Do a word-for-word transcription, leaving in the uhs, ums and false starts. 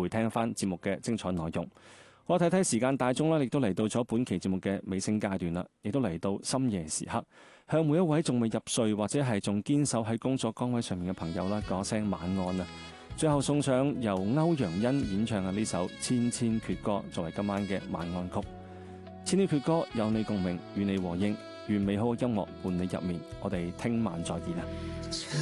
回聽翻節目嘅精彩內容。我睇睇時間大鐘啦，亦都嚟到咗本期節目嘅尾聲階段啦，亦都嚟到深夜時刻，向每一位仲未入睡或者係仲堅守喺工作崗位上面嘅朋友啦，講聲晚安啊！最後送上由歐陽欣演唱嘅呢首《千千闕歌》作為今晚嘅晚安曲。千千闕歌有你共鳴，與你和應，願美好嘅音樂伴你入眠。我哋聽晚再見啊！